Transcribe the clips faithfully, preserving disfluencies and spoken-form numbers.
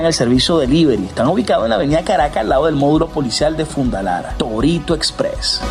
en el servicio delivery. Están ubicados en la avenida Caracas, al lado del módulo policial de Fundalara. Torito Express.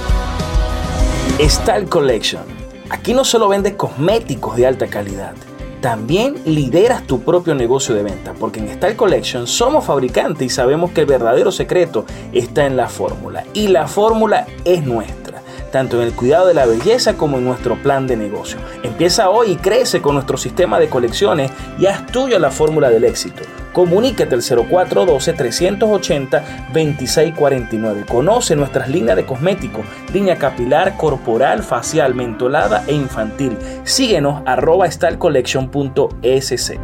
Style Collection. Aquí no solo vendes cosméticos de alta calidad, también lideras tu propio negocio de venta, porque en Style Collection somos fabricantes y sabemos que el verdadero secreto está en la fórmula. Y la fórmula es nuestra, tanto en el cuidado de la belleza como en nuestro plan de negocio. Empieza hoy y crece con nuestro sistema de colecciones y haz tuya la fórmula del éxito. Comunícate al cero cuatro uno dos, tres ocho cero, dos seis cuatro nueve. Conoce nuestras líneas de cosméticos, línea capilar, corporal, facial, mentolada e infantil. Síguenos arroba style collection punto es ce.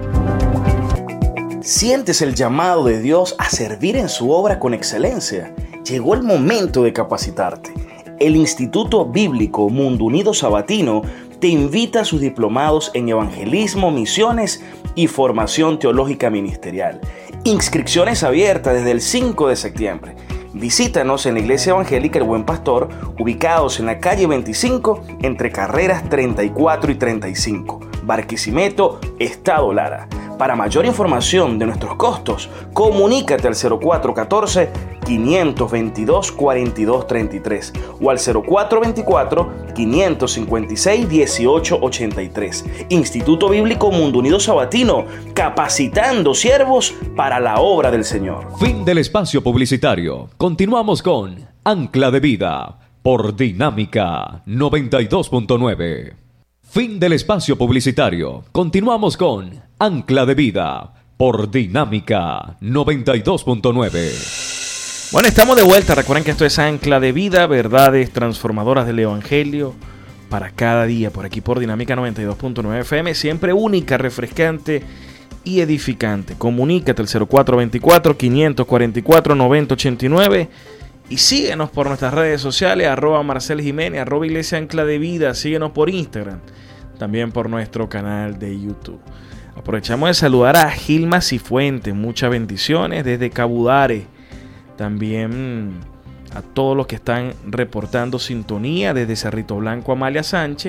¿Sientes el llamado de Dios a servir en su obra con excelencia? Llegó el momento de capacitarte. El Instituto Bíblico Mundo Unido Sabatino te invita a sus diplomados en evangelismo, misiones y formación teológica ministerial. Inscripciones abiertas desde el cinco de septiembre. Visítanos en la Iglesia Evangélica El Buen Pastor, ubicados en la calle veinticinco, entre carreras treinta y cuatro y treinta y cinco, Barquisimeto, Estado Lara. Para mayor información de nuestros costos, comunícate al cero cuatro uno cuatro, cinco dos dos, cuatro dos tres tres o al cero cuatro dos cuatro, cinco cinco seis, uno ocho ocho tres. Instituto Bíblico Mundo Unido Sabatino, capacitando siervos para la obra del Señor. Fin del espacio publicitario. Continuamos con Ancla de Vida por Dinámica noventa y dos punto nueve. Fin del espacio publicitario. Continuamos con Ancla de Vida por Dinámica noventa y dos punto nueve. Bueno, estamos de vuelta. Recuerden que esto es Ancla de Vida, verdades transformadoras del Evangelio para cada día, por aquí por Dinámica noventa y dos punto nueve F M, siempre única, refrescante y edificante. Comunícate al cero cuatro dos cuatro, cinco cuatro cuatro, nueve cero ocho nueve y síguenos por nuestras redes sociales, arroba Marcel Jiménez, arroba Iglesia Ancla de Vida. Síguenos por Instagram, también por nuestro canal de YouTube. Aprovechamos de saludar a Gilma Cifuentes, muchas bendiciones desde Cabudare. También a todos los que están reportando sintonía desde Cerrito Blanco, Amalia Sánchez.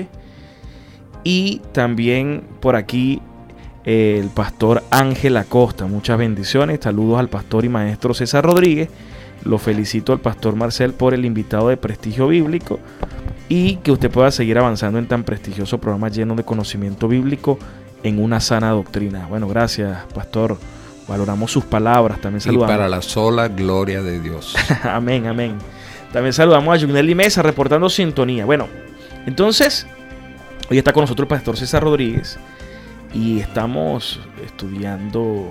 Y también por aquí eh, el pastor Ángel Acosta, muchas bendiciones. Saludos al pastor y maestro César Rodríguez. Lo felicito al pastor Marcel por el invitado de Prestigio Bíblico y que usted pueda seguir avanzando en tan prestigioso programa lleno de conocimiento bíblico en una sana doctrina. Bueno, gracias, pastor. Valoramos sus palabras. También saludamos. Y para la sola gloria de Dios. Amén, amén. También saludamos a Junelli Mesa reportando sintonía. Bueno, entonces, hoy está con nosotros el pastor César Rodríguez y estamos estudiando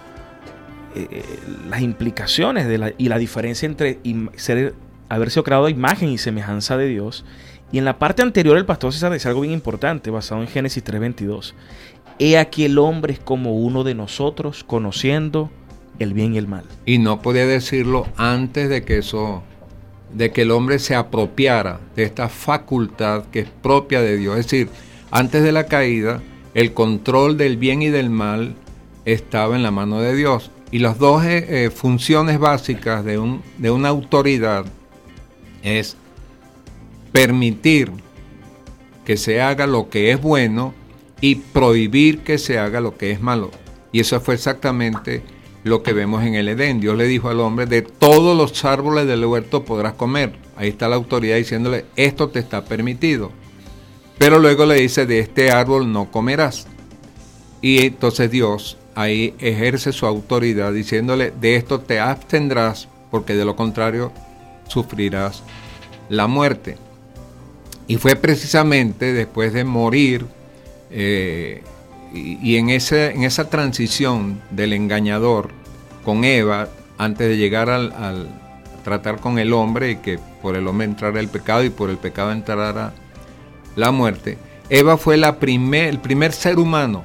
eh, las implicaciones de la, y la diferencia entre im, ser, haber sido creado a imagen y semejanza de Dios. Y en la parte anterior el pastor César dice algo bien importante basado en Génesis tres veintidós. He aquí el hombre es como uno de nosotros, conociendo el bien y el mal. Y no podía decirlo antes de que eso, de que el hombre se apropiara de esta facultad que es propia de Dios. Es decir, antes de la caída, el control del bien y del mal estaba en la mano de Dios. Y las dos eh, funciones básicas de, un, de una autoridad es permitir que se haga lo que es bueno y prohibir que se haga lo que es malo. Y eso fue exactamente lo que vemos en el Edén. Dios le dijo al hombre, de todos los árboles del huerto podrás comer. Ahí está la autoridad diciéndole, esto te está permitido. Pero luego le dice, de este árbol no comerás. Y entonces Dios ahí ejerce su autoridad diciéndole, de esto te abstendrás, porque de lo contrario sufrirás la muerte. Y fue precisamente después de morir eh, y, y en, ese, en esa transición del engañador con Eva, antes de llegar al, al tratar con el hombre y que por el hombre entrara el pecado y por el pecado entrara la muerte, Eva fue la primer, el primer ser humano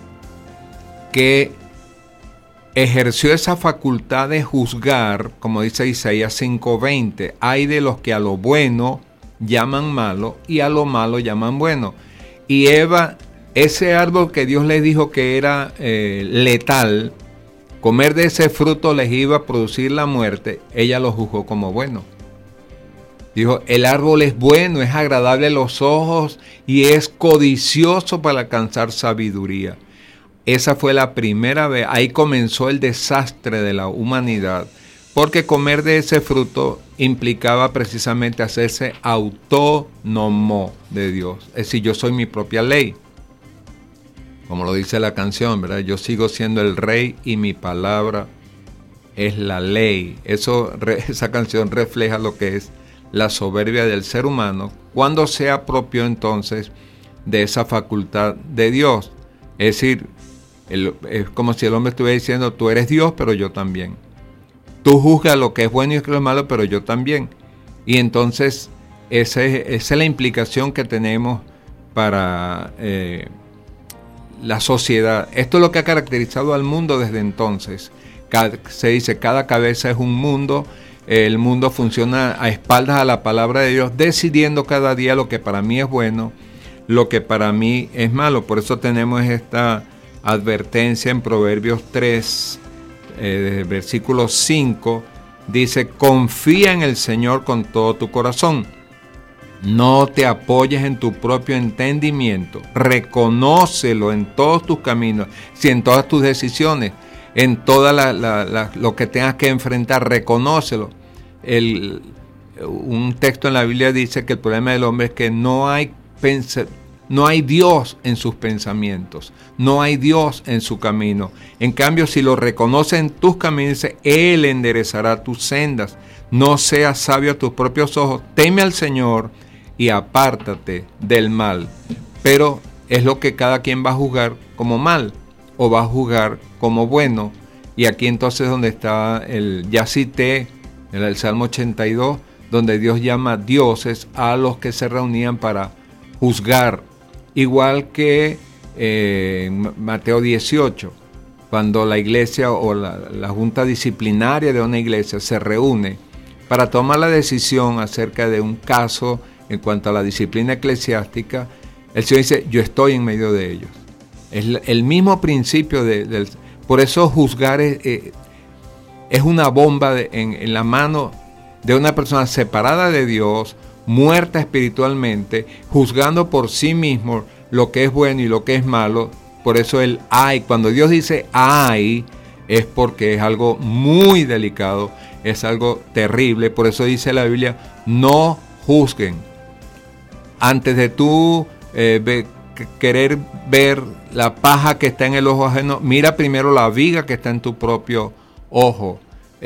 que ejerció esa facultad de juzgar, como dice Isaías cinco veinte, hay de los que a lo bueno llaman malo y a lo malo llaman bueno. Y Eva, ese árbol que Dios les dijo que era eh, letal, comer de ese fruto les iba a producir la muerte, ella lo juzgó como bueno. Dijo, el árbol es bueno, es agradable a los ojos y es codicioso para alcanzar sabiduría. esa fue la primera vez, ahí comenzó el desastre de la humanidad, porque comer de ese fruto implicaba precisamente hacerse autónomo de Dios. Es decir, yo soy mi propia ley. Como lo dice la canción, ¿verdad? Yo sigo siendo el rey y mi palabra es la ley. Eso, esa canción refleja lo que es la soberbia del ser humano cuando se apropió entonces de esa facultad de Dios. Es decir, el, es como si el hombre estuviera diciendo, tú eres Dios, pero yo también. Tú juzgas lo que es bueno y lo que es malo, pero yo también. Y entonces esa es, esa es la implicación que tenemos para eh, la sociedad. Esto es lo que ha caracterizado al mundo desde entonces. Cada, se dice, cada cabeza es un mundo. El mundo funciona a espaldas a la palabra de Dios, decidiendo cada día lo que para mí es bueno, lo que para mí es malo. Por eso tenemos esta advertencia en Proverbios tres, eh, versículo cinco, dice, confía en el Señor con todo tu corazón. No te apoyes en tu propio entendimiento. Reconócelo en todos tus caminos, si en todas tus decisiones, en todo la, la, la, lo que tengas que enfrentar, reconócelo. El, un texto en la Biblia dice que el problema del hombre es que no hay pens- no hay Dios en sus pensamientos, no hay Dios en su camino. En cambio, si lo reconoces en tus caminos, dice, Él enderezará tus sendas. No seas sabio a tus propios ojos, teme al Señor y apártate del mal. Pero es lo que cada quien va a juzgar como mal o va a juzgar como bueno. Y aquí entonces donde está el, ya cité, en el Salmo ochenta y dos, donde Dios llama dioses a los que se reunían para juzgar. Igual que eh, Mateo dieciocho, cuando la iglesia o la, la junta disciplinaria de una iglesia se reúne para tomar la decisión acerca de un caso en cuanto a la disciplina eclesiástica, el Señor dice, yo estoy en medio de ellos. Es el mismo principio de, del... Por eso juzgar es, eh, es una bomba de, en, en la mano de una persona separada de Dios, muerta espiritualmente, juzgando por sí mismo lo que es bueno y lo que es malo. Por eso el ay, cuando Dios dice ay, es porque es algo muy delicado, es algo terrible. Por eso dice la Biblia, no juzguen. Antes de tú eh, ve, querer ver la paja que está en el ojo ajeno, mira primero la viga que está en tu propio ojo.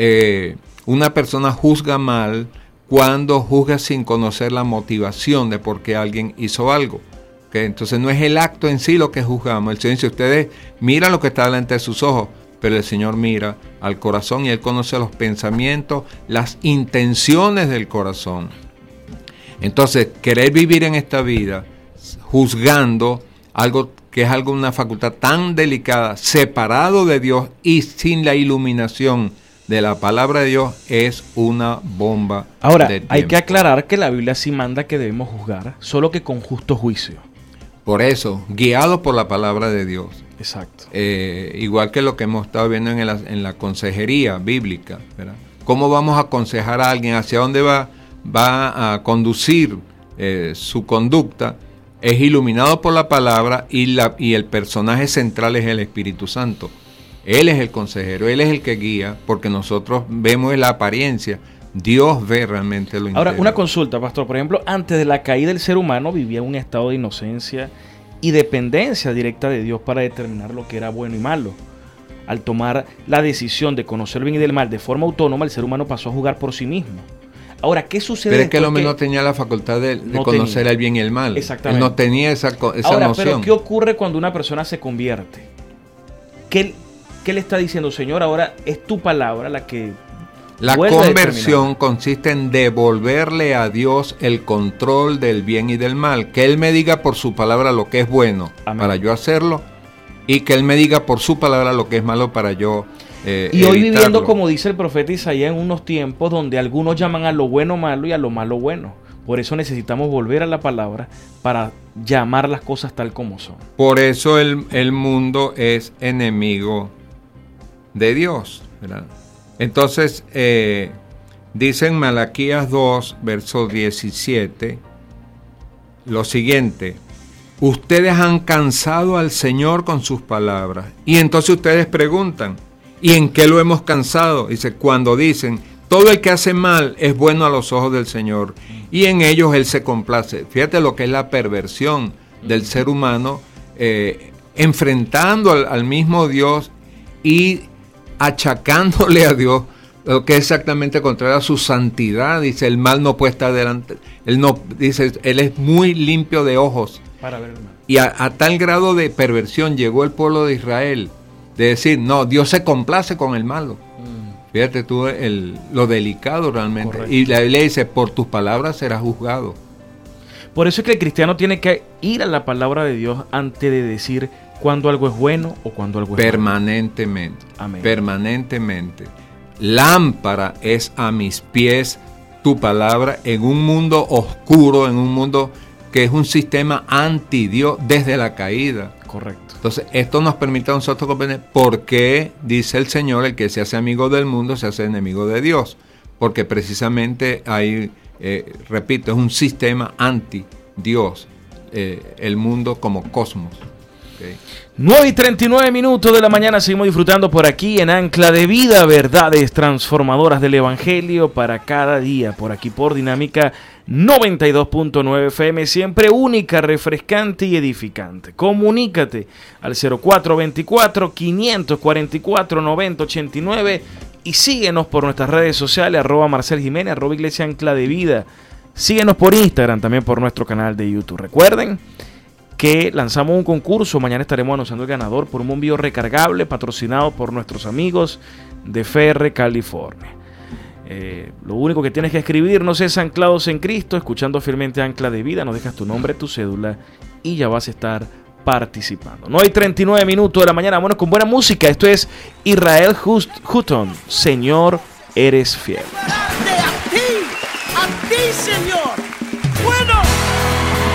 Eh, una persona juzga mal cuando juzga sin conocer la motivación de por qué alguien hizo algo. ¿Okay? Entonces no es el acto en sí lo que juzgamos. El Señor dice, ustedes miran lo que está delante de sus ojos, pero el Señor mira al corazón y Él conoce los pensamientos, las intenciones del corazón. Entonces, querer vivir en esta vida juzgando algo que es algo, una facultad tan delicada, separado de Dios y sin la iluminación de la palabra de Dios, es una bomba. Ahora, de hay tiempo. que aclarar que la Biblia sí manda que debemos juzgar, solo que con justo juicio. Por eso, guiado por la palabra de Dios. Exacto. Eh, igual que lo que hemos estado viendo en la, en la consejería bíblica, ¿verdad? ¿Cómo vamos a aconsejar a alguien hacia dónde va, va a conducir eh, su conducta? Es iluminado por la palabra y, la, y el personaje central es el Espíritu Santo. Él es el consejero, Él es el que guía, porque nosotros vemos la apariencia, Dios ve realmente lo interior. Ahora, una consulta, pastor. Por ejemplo, antes de la caída del ser humano vivía un estado de inocencia y dependencia directa de Dios para determinar lo que era bueno y malo. Al tomar la decisión de conocer el bien y del mal de forma autónoma, el ser humano pasó a jugar por sí mismo. Ahora, ¿qué sucede? Pero es que el hombre que no tenía la facultad de, de no conocer tenía. el bien y el mal. Exactamente. Él no tenía esa, esa Ahora, noción. pero ¿qué ocurre cuando una persona se convierte? ¿Qué, qué le está diciendo, Señor? Ahora es tu palabra la que La vuelve a conversión determinar. consiste en devolverle a Dios el control del bien y del mal. Que Él me diga por su palabra lo que es bueno. Amén. Para yo hacerlo, y que Él me diga por su palabra lo que es malo para yo eh, Y hoy evitarlo. viviendo, como dice el profeta Isaías, en unos tiempos donde algunos llaman a lo bueno malo y a lo malo bueno. Por eso necesitamos volver a la palabra para llamar las cosas tal como son. Por eso el, el mundo es enemigo de Dios, ¿verdad? Entonces, eh, dice en Malaquías dos, verso diecisiete, lo siguiente: ustedes han cansado al Señor con sus palabras. Y entonces ustedes preguntan, ¿y en qué lo hemos cansado? Dice, cuando dicen, todo el que hace mal es bueno a los ojos del Señor, y en ellos Él se complace. Fíjate lo que es la perversión del ser humano, eh, enfrentando al, al mismo Dios y achacándole a Dios lo que es exactamente contrario a su santidad. Dice, el mal no puede estar delante. Él no, dice, Él es muy limpio de ojos. Para ver el mal. Y a, a tal grado de perversión llegó el pueblo de Israel, de decir, no, Dios se complace con el malo. Mm. Fíjate tú el, lo delicado realmente. Correcto. Y la Biblia dice, por tus palabras serás juzgado. Por eso es que el cristiano tiene que ir a la palabra de Dios antes de decir cuando algo es bueno o cuando algo es malo. Permanentemente. Amén. Permanentemente. Lámpara es a mis pies tu palabra en un mundo oscuro, en un mundo que es un sistema anti Dios desde la caída. Correcto. Entonces, esto nos permite a nosotros comprender por qué dice el Señor, el que se hace amigo del mundo se hace enemigo de Dios. Porque precisamente hay, eh, repito, es un sistema anti Dios, eh, el mundo como cosmos. Okay. nueve y treinta y nueve minutos de la mañana, seguimos disfrutando por aquí en Ancla de Vida, verdades transformadoras del Evangelio para cada día, por aquí por Dinámica noventa y dos punto nueve F M, siempre única, refrescante y edificante. Comunícate al cero cuatro veinticuatro, quinientos cuarenta y cuatro, noventa ochenta y nueve y síguenos por nuestras redes sociales, arroba Marcel Jiménez, arroba Iglesia Ancla de Vida. Síguenos por Instagram, también por nuestro canal de YouTube. Recuerden que lanzamos un concurso, mañana estaremos anunciando el ganador por un bombillo recargable patrocinado por nuestros amigos de F R California. Eh, lo único que tienes que escribirnos es Anclados en Cristo, escuchando fielmente Ancla de Vida, nos dejas tu nombre, tu cédula y ya vas a estar participando. No hay treinta y nueve minutos de la mañana, bueno, con buena música. Esto es Israel Just, Hutton, Señor, eres fiel. A ti, a ti, Señor.